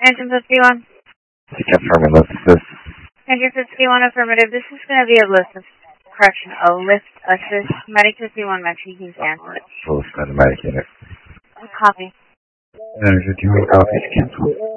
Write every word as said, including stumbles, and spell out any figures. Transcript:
Engine fifty-one. Affirmative, assist. Engine fifty-one, affirmative. This is going to be a list of, correction, a lift assist. Medic fifty-one, mention you can cancel it. Full medic unit. Copy. Medic fifty-one, copy, cancel.